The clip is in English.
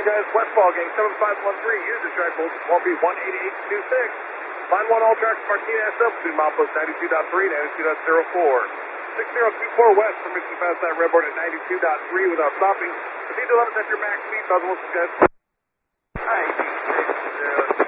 guys. West ball game 7513. Use the track goals. Won't be 18826. Line 1 all tracks Martinez up between milepost 92.3 and 92.04. 6024 west from Michigan Fast Line Redboard at 92.3 without stopping. Proceed to 11 at your max speed. Southern Wilson guys. 96.